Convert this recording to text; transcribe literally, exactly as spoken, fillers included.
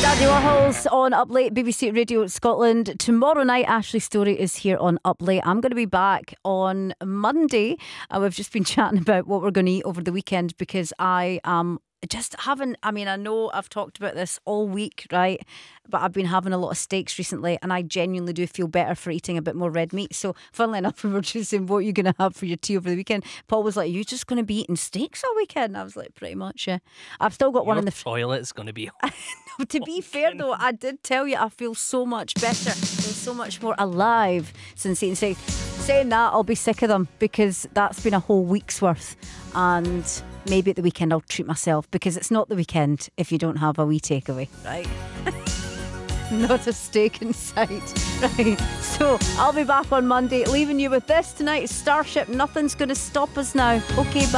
Andy Warhols on Up Late, B B C Radio Scotland. Tomorrow night, Ashley Story is here on Up Late. I'm going to be back on Monday. And we've just been chatting about what we're going to eat over the weekend because I am just having, I mean, I know I've talked about this all week, right? But I've been having a lot of steaks recently and I genuinely do feel better for eating a bit more red meat. So funnily enough, we were just saying, what are you going to have for your tea over the weekend? Paul was like, are you just going to be eating steaks all weekend? And I was like, pretty much, yeah. I've still got Your one in the toilet's going to be no, to be fair though, I did tell you I feel so much better. I feel so much more alive since eating steaks. Saying that, I'll be sick of them because that's been a whole week's worth. And maybe at the weekend I'll treat myself because it's not the weekend if you don't have a wee takeaway, right? Not a steak in sight, right? So I'll be back on Monday, leaving you with this tonight. Starship, nothing's going to stop us now. Okay, bye.